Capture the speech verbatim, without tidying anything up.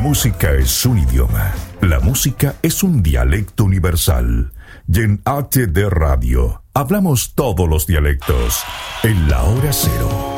música es un idioma. La música es un dialecto universal. Y en H D Radio hablamos todos los dialectos en la hora cero.